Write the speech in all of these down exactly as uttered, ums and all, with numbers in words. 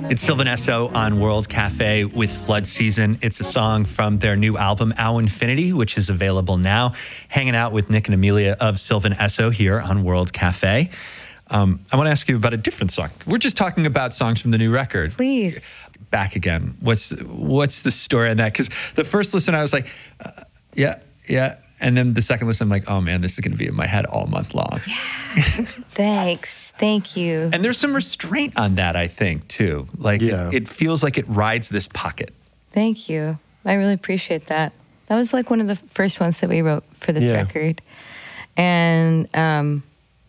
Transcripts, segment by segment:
It's Sylvan Esso on World Cafe with Flood Season. It's a song from their new album, Ow Infinity, which is available now. Hanging out with Nick and Amelia of Sylvan Esso here on World Cafe. Um, I want to ask you about a different song. We're just talking about songs from the new record. Please. Back Again. What's what's the story on that? Because the first listen, I was like, uh, yeah, yeah. And then the second listen, I'm like, oh man, this is going to be in my head all month long. Yeah. Thanks. Thank you. And there's some restraint on that, I think, too. Like, Yeah. it, it feels like it rides this pocket. Thank you. I really appreciate that. That was like one of the first ones that we wrote for this Yeah. record. And um,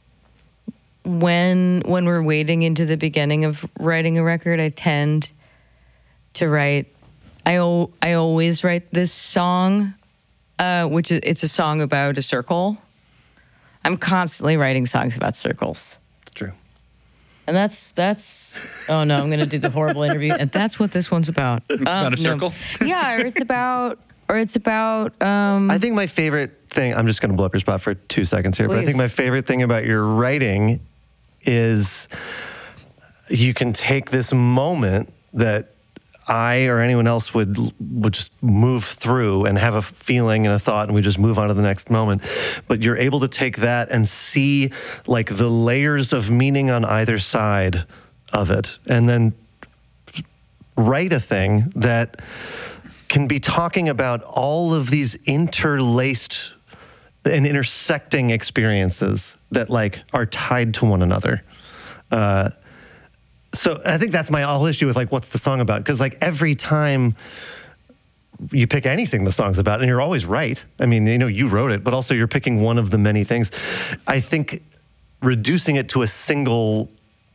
when when we're wading into the beginning of writing a record, I tend to write. I o- I always write this song, uh, which is it's a song about a circle. I'm constantly writing songs about circles. It's true. And that's, that's, oh no, I'm going to do the horrible interview. And that's what this one's about. It's about a circle? Yeah, or it's about, or it's about, um, I think my favorite thing, I'm just going to blow up your spot for two seconds here, but I Please. think my favorite thing about your writing is you can take this moment that I or anyone else would would just move through and have a feeling and a thought, and we just move on to the next moment. But you're able to take that and see like the layers of meaning on either side of it, and then write a thing that can be talking about all of these interlaced and intersecting experiences that like are tied to one another. Uh, So I think that's my whole issue with like, what's the song about? Because like every time you pick anything the song's about, and you're always right. I mean, you know, you wrote it, but also you're picking one of the many things. I think reducing it to a single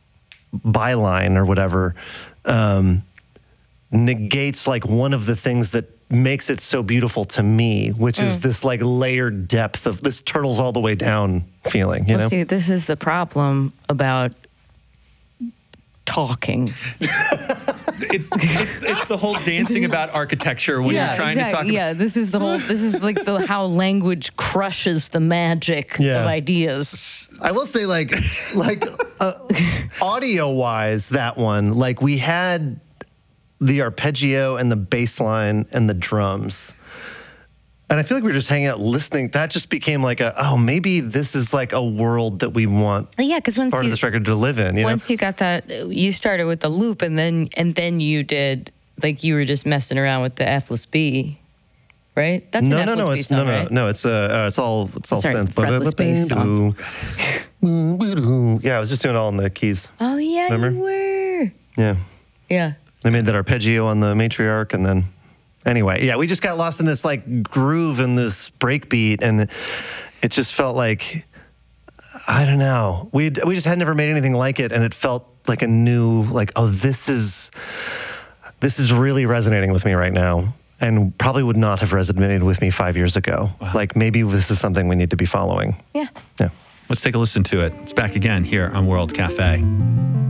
byline or whatever um, negates like one of the things that makes it so beautiful to me, which is this like layered depth of this turtles all the way down feeling, you well, know? see, this is the problem about talking. It's, it's it's the whole dancing about architecture when you're trying to talk about. Yeah, this is the whole, this is like the how language crushes the magic Yeah. of ideas. I will say, like, like uh, audio-wise, that one, like, we had the arpeggio and the bass line and the drums. And I feel like we were just hanging out listening. That just became like a, oh, maybe this is like a world that we want Yeah, because once part you, of this record to live in, you know? once you got that, you started with the loop, and then and then you did, like, you were just messing around with the F less B, right? That's No, an no, F less no, B it's song, no, no, right? no. It's uh, uh it's all, it's all Sorry, synth. fretless bass songs. Yeah, I was just doing it all in the keys. Oh yeah, Remember? you were. Yeah, Yeah. they made that arpeggio on the matriarch, and then anyway, yeah, we just got lost in this like groove and this breakbeat, and it just felt like, I don't know, we we just had never made anything like it, and it felt like a new, like, oh, this is this is really resonating with me right now, and probably would not have resonated with me five years ago. Wow. Like maybe this is something we need to be following. Yeah. Yeah. Let's take a listen to it. It's Back Again here on World Cafe.